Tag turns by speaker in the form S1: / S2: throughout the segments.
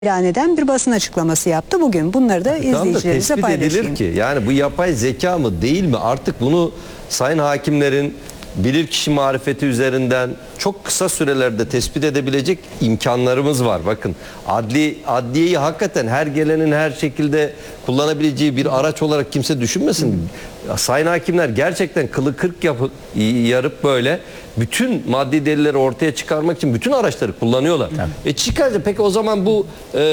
S1: ilan eden bir basın açıklaması yaptı bugün. Bunları da izleyicilerimize paylaşayım.
S2: Tespit edilir ki yani bu yapay zeka mı değil mi artık bunu sayın hakimlerin bilirkişi marifeti üzerinden çok kısa sürelerde tespit edebilecek imkanlarımız var. Bakın adliyeyi hakikaten her gelenin her şekilde kullanabileceği bir araç olarak kimse düşünmesin. Sayın hakimler gerçekten kılı kırk yarıp böyle bütün maddi delilleri ortaya çıkarmak için bütün araçları kullanıyorlar. Çıkarca peki o zaman bu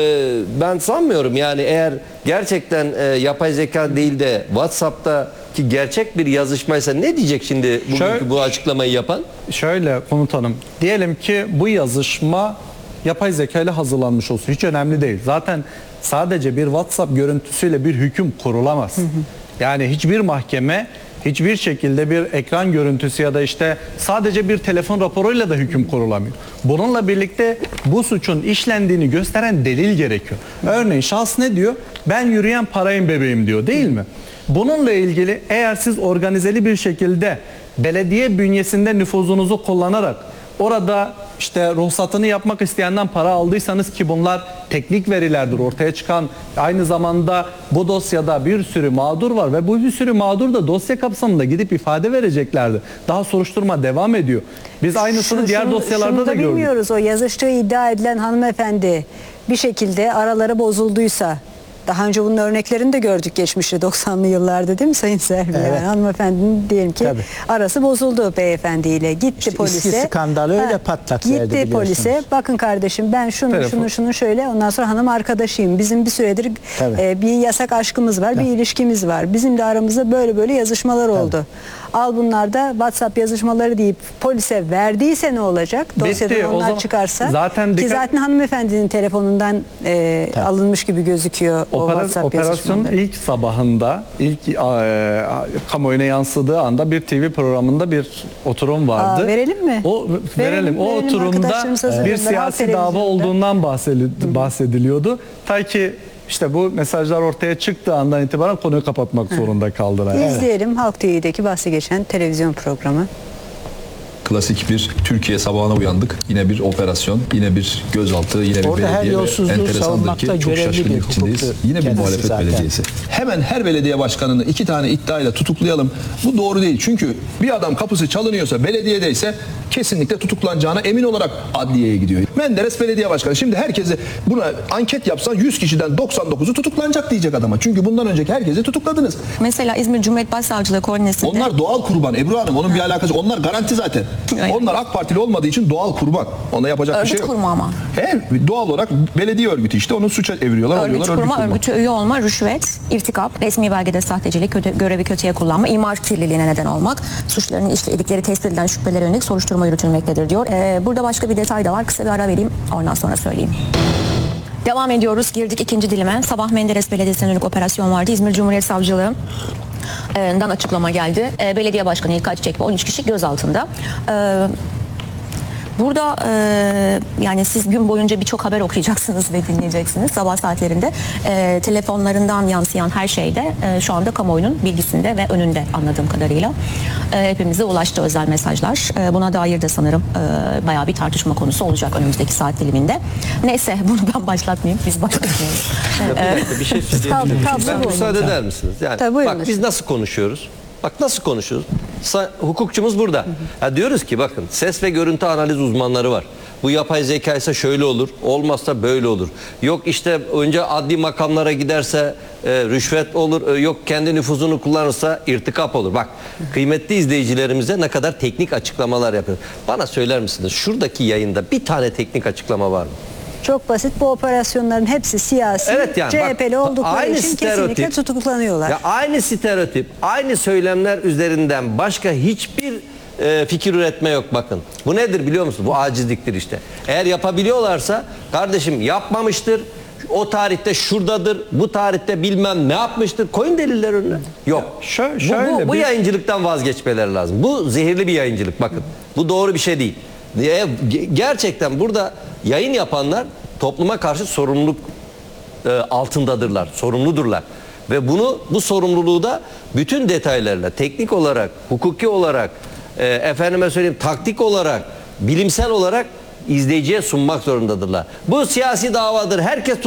S2: ben sanmıyorum yani eğer gerçekten yapay zeka değil de WhatsApp'ta ki gerçek bir yazışmaysa ne diyecek şimdi bu açıklamayı yapan?
S3: Şöyle komutanım, diyelim ki bu yazışma yapay zeka ile hazırlanmış olsun. Hiç önemli değil. Zaten sadece bir WhatsApp görüntüsüyle bir hüküm kurulamaz. Yani hiçbir mahkeme hiçbir şekilde bir ekran görüntüsü ya da işte sadece bir telefon raporuyla da hüküm kurulamıyor. Bununla birlikte bu suçun işlendiğini gösteren delil gerekiyor. Örneğin şahıs ne diyor? Ben yürüyen parayım bebeğim diyor, değil mi? Bununla ilgili eğer siz organizeli bir şekilde belediye bünyesinde nüfuzunuzu kullanarak orada işte ruhsatını yapmak isteyenden para aldıysanız ki bunlar teknik verilerdir ortaya çıkan, aynı zamanda bu dosyada bir sürü mağdur var ve bu bir sürü mağdur da dosya kapsamında gidip ifade vereceklerdi. Daha soruşturma devam ediyor. Biz aynısını diğer dosyalarda da gördük.
S1: Bilmiyoruz, o yazıştığı iddia edilen hanımefendi bir şekilde araları bozulduysa. Daha önce bunun örneklerini de gördük geçmişte 90'lı yıllarda, değil mi Sayın Servi? Evet. Yani hanımefendinin diyelim ki arası bozuldu beyefendiyle. Gitti işte polise.
S4: Skandalı öyle patlak verdi.
S1: Gitti polise. Bakın kardeşim ben şunu şöyle, ondan sonra hanım arkadaşıyım. Bizim bir süredir bir yasak aşkımız var, bir ilişkimiz var. Bizim de aramızda böyle yazışmalar oldu. Al bunlar da WhatsApp yazışmaları deyip polise verdiyse ne olacak? Dosyadan onlar çıkarsa. Ki zaten hanımefendinin telefonundan alınmış gibi gözüküyor.
S3: Operasyonun ilk sabahında, ilk kamuoyuna yansıdığı anda bir TV programında bir oturum vardı.
S1: Verelim mi?
S3: Verelim. O oturumda bir siyasi dava olduğundan bahsediliyordu. Ta ki işte bu mesajlar ortaya çıktığı andan itibaren konuyu kapatmak zorunda kaldılar.
S1: İzleyelim Halk TV'deki bahsi geçen televizyon programı.
S5: Klasik bir Türkiye sabahına uyandık. Yine bir operasyon, yine bir gözaltı, yine bir belediye ve enteresandır ki çok şaşkınlık içindeyiz. Yine bir muhalefet belediyesi. Hemen her belediye başkanını 2 tane iddiayla tutuklayalım. Bu doğru değil. Çünkü bir adam kapısı çalınıyorsa, belediyedeyse kesinlikle tutuklanacağına emin olarak adliyeye gidiyor. Menderes belediye başkanı. Şimdi herkese buna anket yapsan 100 kişiden 99'u tutuklanacak diyecek adama. Çünkü bundan önceki herkesi tutukladınız.
S6: Mesela İzmir Cumhuriyet Başsavcılığı Koordinesi'nde...
S5: Onlar doğal kurban Ebru Hanım. Onun bir alakası. Onlar garanti zaten. Onlar AK Partili olmadığı için doğal kurban. Ona yapacak bir şey yok.
S6: Örgüt kurma ama.
S5: Doğal olarak belediye örgütü işte onu suça eviriyorlar.
S6: Örgüt kurma, örgüte üye olma, rüşvet, irtikap, resmi belgede sahtecilik, görevi kötüye kullanma, imar kirliliğine neden olmak, suçların işledikleri tespit edilen şüphelere yönelik soruşturma yürütülmektedir diyor. Burada başka bir detay da var. Kısa bir ara vereyim. Ondan sonra söyleyeyim. Devam ediyoruz. Girdik ikinci dilime. Sabah Menderes Belediyesi'ne yönelik operasyon vardı. İzmir Cumhuriyet Savcılığı dan açıklama geldi. Belediye Başkanı İlkay Çiçek ve 13 kişi gözaltında. Burada yani siz gün boyunca birçok haber okuyacaksınız ve dinleyeceksiniz sabah saatlerinde. Telefonlarından yansıyan her şeyde şu anda kamuoyunun bilgisinde ve önünde anladığım kadarıyla. Hepimize ulaştı özel mesajlar. Buna dair de sanırım bayağı bir tartışma konusu olacak önümüzdeki saat diliminde. Neyse bunu ben başlatmayayım. Biz başlatmayalım.
S2: Bir şey söyleyeyim. Ben müsaade eder misiniz? Yani, bak biz nasıl konuşuyoruz? Bak nasıl konuşuyoruz? Hukukçumuz burada. Diyoruz ki bakın ses ve görüntü analiz uzmanları var. Bu yapay zeka ise şöyle olur, olmazsa böyle olur. Yok işte önce adli makamlara giderse rüşvet olur, yok kendi nüfuzunu kullanırsa irtikap olur. Bak kıymetli izleyicilerimize ne kadar teknik açıklamalar yapıyor. Bana söyler misiniz şuradaki yayında bir tane teknik açıklama var mı?
S1: Çok basit, bu operasyonların hepsi siyasi, yani CHP'li oldukları için kesinlikle tutuklanıyorlar.
S2: Ya aynı stereotip, aynı söylemler üzerinden başka hiçbir fikir üretme yok bakın. Bu nedir biliyor musunuz? Bu acizliktir işte. Eğer yapabiliyorlarsa kardeşim yapmamıştır, o tarihte şuradadır, bu tarihte bilmem ne yapmıştır. Koyun deliller önüne. Yok. Bu yayıncılıktan vazgeçmeleri lazım. Bu zehirli bir yayıncılık bakın. Bu doğru bir şey değil. Gerçekten burada yayın yapanlar topluma karşı sorumluluk altındadırlar, sorumludurlar. Ve bu sorumluluğu da bütün detaylarla, teknik olarak, hukuki olarak, efendime söyleyeyim taktik olarak, bilimsel olarak izleyiciye sunmak zorundadırlar. Bu siyasi davadır. Herkes